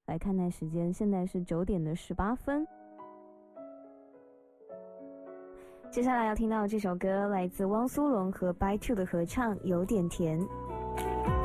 来看待时间，现在是9:18。接下来要听到这首歌来自汪苏泷和 By Two 的合唱《有点甜》。